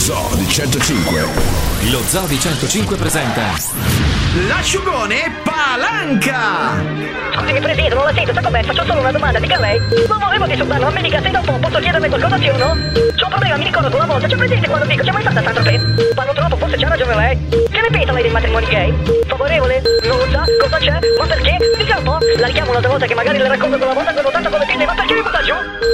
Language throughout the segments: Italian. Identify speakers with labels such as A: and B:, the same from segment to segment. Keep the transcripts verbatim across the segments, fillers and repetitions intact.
A: Zoo di centocinque.
B: Lo Zoo di centocinque presenta
C: l'asciugone Palanca.
D: Scusi Presidente, non la sento, sta con me, faccio solo una domanda, dica lei. Non volevo disturbarlo, ma mi dica se dopo posso chiederle qualcosa sì o no? C'ho un problema, mi ricordo una volta, c'è presente quando dico, c'è mai stata Sandro Pe? Parlo troppo, forse c'ha ragione lei. Che ne pensa lei dei matrimoni gay? Favorevole? Non lo sa? Cosa c'è? Ma perché? Dica un po', la richiamo un'altra volta che magari le racconto quella volta che ho tanto come pinne, ma perché mi butta giù?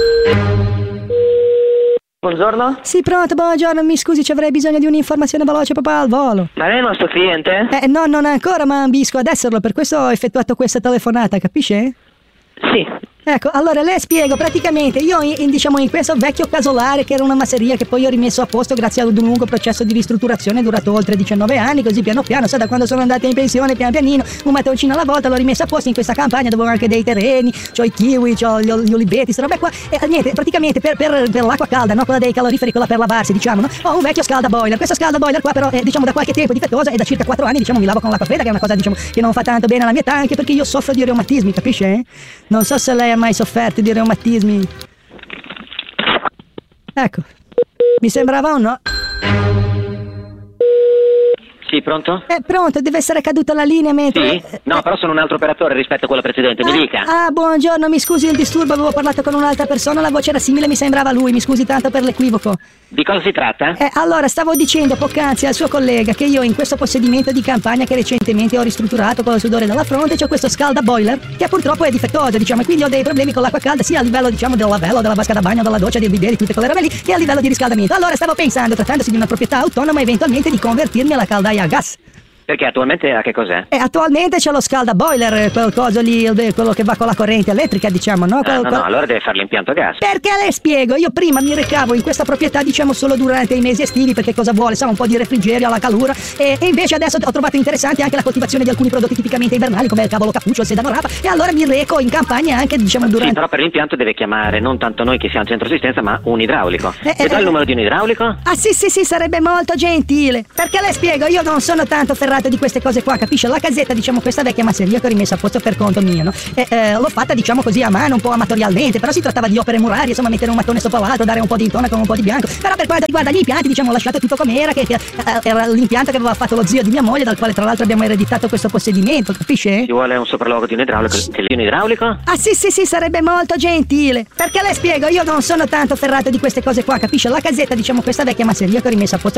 E: Buongiorno?
F: Sì, pronto, buongiorno, mi scusi, ci avrei bisogno di un'informazione veloce proprio al volo.
E: Ma lei è il nostro cliente?
F: Eh, no, non ancora, ma ambisco ad esserlo, per questo ho effettuato questa telefonata, capisce?
E: Sì.
F: Ecco, allora le spiego, praticamente io in, in, diciamo in questo vecchio casolare che era una masseria che poi ho rimesso a posto grazie ad un lungo processo di ristrutturazione durato oltre diciannove anni, così piano piano, sa, da quando sono andata in pensione pian pianino, un mattoncino alla volta l'ho rimesso a posto in questa campagna dove ho anche dei terreni, c'ho i kiwi, c'ho gli, gli oliveti, sta roba qua, e niente, praticamente per, per, per l'acqua calda, no, quella dei caloriferi, quella per lavarsi, diciamo, no, ho un vecchio scalda boiler, questo scalda boiler qua però è diciamo da qualche tempo difettosa e da circa quattro anni diciamo mi lavo con l'acqua fredda, che è una cosa diciamo che non fa tanto bene alla mia età, anche perché io soffro di reumatismi, capisce? Non so se lei ha mai sofferto di reumatismi. Ecco, mi sembrava o no?
E: Sì, pronto?
F: Eh, pronto, deve essere caduta la linea mentre...
E: Sì? No, però sono un altro operatore rispetto a quello precedente, mi
F: ah,
E: dica.
F: Ah, buongiorno, mi scusi il disturbo, avevo parlato con un'altra persona, la voce era simile, mi sembrava lui, mi scusi tanto per l'equivoco.
E: Di cosa si tratta?
F: Eh, allora, stavo dicendo poc'anzi al suo collega che io in questo possedimento di campagna che recentemente ho ristrutturato con il sudore dalla fronte c'ho questo scalda boiler che purtroppo è difettoso, diciamo, e quindi ho dei problemi con l'acqua calda sia a livello, diciamo, del lavello, della vasca da bagno, della doccia, del bidet, di tutte quelle robe lì, che a livello di riscaldamento. Allora, stavo pensando, trattandosi di una proprietà autonoma, eventualmente di convertirmi alla caldaia a gas.
E: Perché attualmente a che cos'è?
F: E attualmente c'è lo scalda boiler, quel coso lì, il- quello che va con la corrente elettrica, diciamo, no?
E: Ah,
F: Quel-
E: no,
F: quel-
E: no, allora deve fare l'impianto a gas.
F: Perché le spiego, io prima mi recavo in questa proprietà diciamo solo durante i mesi estivi perché cosa vuole, sa, un po' di refrigerio alla calura e, e invece adesso ho trovato interessante anche la coltivazione di alcuni prodotti tipicamente invernali come il cavolo cappuccio, il sedano rapa e allora mi reco in campagna anche diciamo
E: Sì,
F: durante...
E: però per l'impianto deve chiamare non tanto noi che siamo centro assistenza, ma un idraulico.
F: Eh,
E: Le
F: eh,
E: dà il
F: eh.
E: numero di un idraulico?
F: Ah sì sì sì, sarebbe molto gentile. Perché le spiego, io non sono tanto ferrato di queste cose qua, capisce? La casetta, diciamo, questa vecchia masseria che ho rimesso a posto per conto mio, no? E, eh, l'ho fatta, diciamo così, a mano, un po' amatorialmente, però si trattava di opere murarie, insomma, mettere un mattone sopra l'altro, dare un po' di intonaco con un po' di bianco. Però per quanto riguarda gli impianti, diciamo, ho lasciato tutto com'era, che, che eh, era l'impianto che aveva fatto lo zio di mia moglie, dal quale tra l'altro abbiamo ereditato questo possedimento, capisce?
E: Ci vuole un sopralluogo di un idraulico. Che di un idraulico?
F: Ah sì sì sì, sarebbe molto gentile. Perché le spiego, io non sono tanto ferrato di queste cose qua, capisce? La casetta, diciamo, questa vecchia masseria che ho rimesso a posto